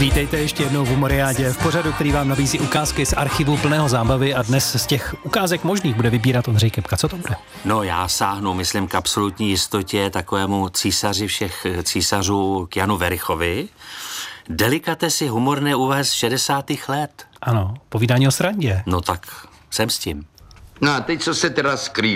Vítejte ještě jednou v Humoriádě, v pořadu, který vám nabízí ukázky z archivu plného zábavy a dnes z těch ukázek možných bude vybírat Ondřej Kepka. Co to bude? No já sáhnu, myslím, k absolutní jistotě takovému císaři všech císařů k Janu Verichovi. Delikatesy humorné úvahy z 60. let. Ano, povídání o srandě. No tak jsem s tím. No a teď co se teda skrývá?